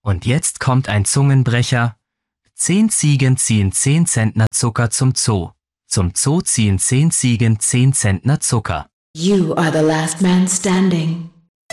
Und jetzt kommt ein Zungenbrecher. 10 Ziegen ziehen 10 Zentner Zucker zum Zoo. Zum Zoo ziehen 10 Ziegen 10 Zentner Zucker. You are the last man standing.